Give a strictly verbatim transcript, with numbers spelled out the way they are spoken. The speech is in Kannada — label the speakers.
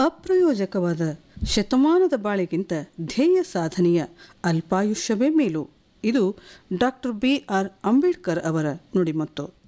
Speaker 1: ಅಪ್ರಯೋಜಕವಾದ ಶತಮಾನದ ಬಾಳಿಗಿಂತ ಧ್ಯೇಯ ಸಾಧನೆಯ ಅಲ್ಪಾಯುಷ್ಯವೇ ಮೇಲು. ಇದು ಡಾಕ್ಟರ್ ಬಿ ಆರ್ ಅಂಬೇಡ್ಕರ್ ಅವರ ನುಡಿಮತ್ತು.